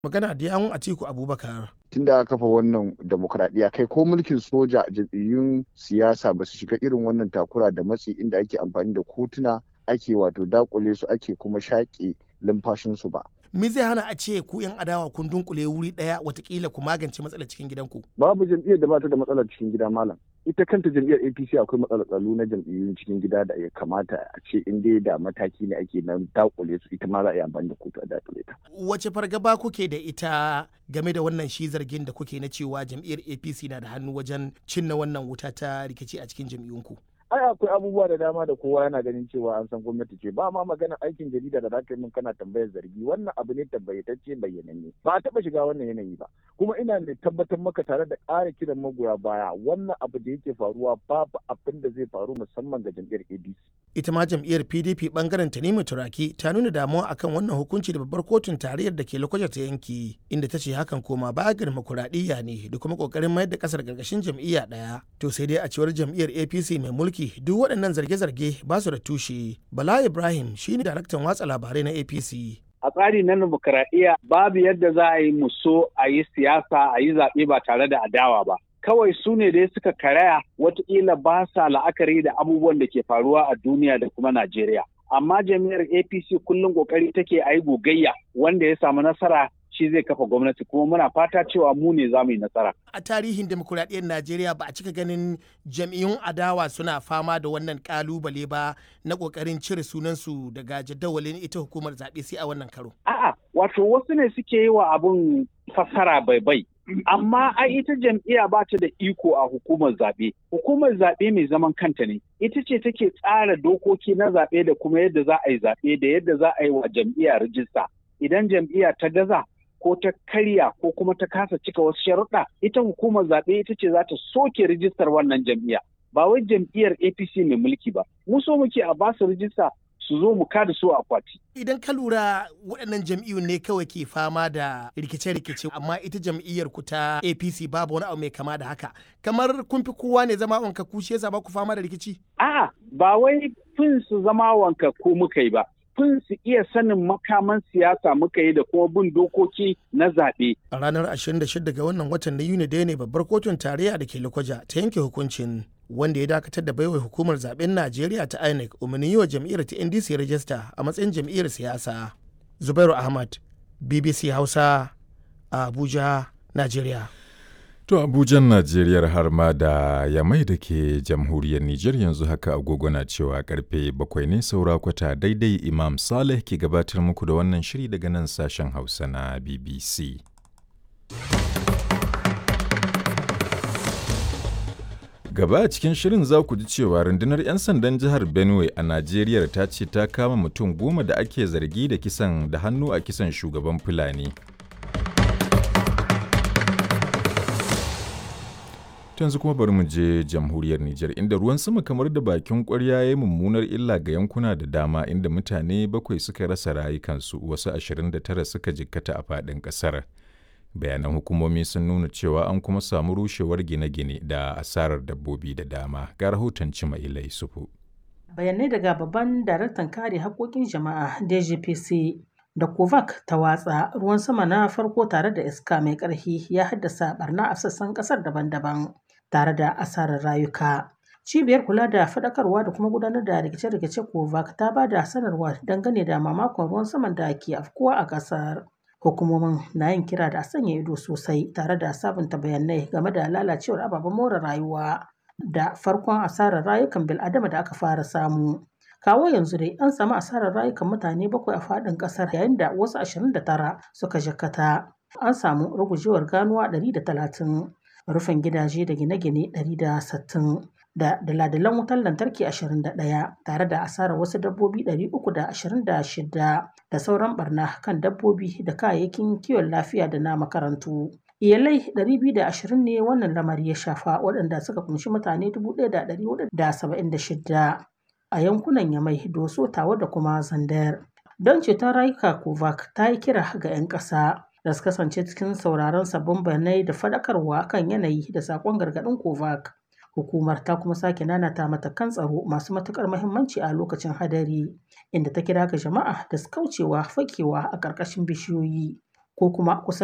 Magana da yawun Atiku Abubakar. Tun da aka kafa wannan demokradiyya kai ko mulkin soja jam'iyyun siyasa ba su shiga irin wannan takura da matsi inda ake amfani da kotuna ake wato dakule su ake kuma shaƙe lumfashinsu ba. Me zai hana a ce ku 'yan adawa kun dunkule wuri ɗaya watakila ku magance matsalar cikin gidanku? Babu jam'iyyar da ba ta da matsalar cikin gida malam. Ita kanta jam'iyyar APC akwai matsalar tsaro na jam'iyyun cikin gida da ya kamata a ce in dai da mataki ne ake nan dakule su ita ma za a yi amfani da kotu a dakule ta. Wace fargaba kuke da ita game da wannan shi zargin da kuke na cewa jam'iyyar APC na da hannu wajen cinna wannan wuta ta rikici a cikin jam'iyyunku? Ai akwai abubuwa da dama da kowa yana ganin cewa an san gwamnati ce ba ma magana aikin jarida da zaka yi min kana tambayar zargi wannan abu ne tabbayatacce bayyananne ba a taɓa shiga wannan yanayi ba kuma ina da tabbatar maka tare da ƙara kiran magoya baya wannan abu da yake faruwa babu abin da zai faru musamman ga jam'iyyar ADC. Ita ma jam'iyyar PDP bangaren Tanimu Turaki ta nuna damuwa akan wannan hukunci da babbar kotun tarayyar da ke Lokoja ta yanki inda ta ce hakan koma baya ga demokuraɗiyya ne da kuma ƙoƙarin mayar da ƙasar gargashin jam'iyya ɗaya. To sai dai a cewar jam'iyyar APC mai mulki duk waɗannan zarge-zarge ba su da tushe. Bala Ibrahim shine daraktan watsa labarai na APC. A tsari na dimokuraɗiyya babu yadda za a yi muso a yi siyasa a yi zaɓe ba tare da adawa ba. Kawai su ne dai suka karaya watakila ba sa la'akari da abubuwan da ke faruwa a duniya da kuma Najeriya. Amma jami'ar APC kullum ƙoƙari take a yi gogayya wanda ya samu nasara shi zai kafa gwamnati kuma muna fata cewa mu ne za mu yi nasara. A tarihin demokuraɗiyyar Najeriya ba a cika ganin jam'iyyun adawa suna fama da wannan kalubale ba na ƙoƙarin cire sunansu daga jadawalin ita hukumar zaɓe sai a wannan karo. A'a, wato wasu ne suke yi wa abun fassara bai. Amma ai ita jam'iyya ba ta da iko a hukumar zaɓe. Hukumar zaɓe mai zaman kanta ne. Ita ce take tsara dokoki na zaɓe da kuma yadda za a yi zaɓe da yadda za a yi wa jam'iyya rijista. Idan jam'iyya ta gaza ko ta karya ko kuma ta kasa cika wasu sharuɗa ita hukumar zaɓe ita ce za ta soke rijistar wannan jam'iyya ba wai jam'iyyar APC mai mulki ba mu so muke a basu rijista su zo mu kada su a akwati. Idan ka lura waɗannan jam'iyyun ne kawai ke fama da rikice-rikice amma ita jam'iyyar ku ta APC babu wani abu mai kama da haka kamar kun fi kowa ne zama wanka ku shi yasa ba ku fama da rikici? A'a ba wai fin su zama wanka ku muka yi ba. Kun su iya sanin makaman siyasa muka yi da kuma bin dokoki na zaɓe. A ranar 26 ga wannan watan na Yuni dai ne babbar kotun tarayya da ke Lokoja ta yanke hukuncin wanda ya dakatar da baiwa hukumar zaben Najeriya ta INEC umarnin yi wa jam'iyyar ta NDC rajista a matsayin jam'iyyar siyasa. Zubairu Ahmad, BBC Hausa, a Abuja, Najeriya. To Abujan Najeriya har ma da Yamai da ke jamhuriyar Nijar yanzu haka agogo na cewa karfe 7 ne saura kwata daidai Imam Saleh ke gabatar muku da wannan shiri daga nan sashen Hausa na BBC. Gaba a cikin shirin za ku ji cewa rundunar 'yan sandan jihar Benue a Najeriya ta ce ta kama mutum 10 da ake zargi da kisan da hannu a kisan shugaban Fulani. yanzu kuma bari mu je jamhuriyar Nijar inda ruwan sama kamar da bakin ƙwarya ya yi mummunar illa ga yankuna da dama inda mutane 7 suka rasa rayukansu wasu 29 suka jikkata a faɗin ƙasar. Bayanan hukumomi sun nuna cewa an kuma samu rushewar gine-gine da asarar dabbobi da dama. Ga rahoton Cimailai Sufu. Bayanai daga babban daraktan kare haƙƙoƙin jama'a DGPC da Kovac ta watsa ruwan sama na farko tare da iska mai ƙarfi ya haddasa barna a sassan ƙasar daban-daban tare da asarar rayuka. Cibiyar kula da faɗakarwa da kuma gudanar da rikice-rikice Kovac ta ba da sanarwa dangane da mamakon ruwan saman da ke afkuwa a ƙasar. Hukumomin na yin kira da a sanya ido sosai tare da sabunta bayanai game da lalacewar ababen more rayuwa da farkon asarar rayukan bil'adama da aka fara samu. Kawo yanzu dai an samu asarar rayukan mutane 7 a faɗin ƙasar yayin da wasu 29 suka jikkata. An samu rugujewar ganuwa 130, rufin gidaje da gine-gine 160 da dala-dalan wutar lantarki 21 tare da asarar wasu dabbobi 326 da sauran barna kan dabbobi da kayayyakin kiwon lafiya da na makarantu. Iyalai 220 ne wannan lamari ya shafa waɗanda suka kunshi mutane 1,476 a yankunan Yamai, Doso, Tawa da kuma Zandar. Don ceton rayuka Kovac ta yi kira ga 'yan ƙasa da su kasance cikin sauraron sabbin bayanai da faɗakarwa kan yanayi da saƙon gargaɗin Kovac. Hukumar ta kuma sake nanata matakan tsaro masu matuƙar muhimmanci a lokacin hadari, inda ta kira ga jama'a da su kaucewa fakewa a ƙarƙashin bishiyoyi ko kuma kusa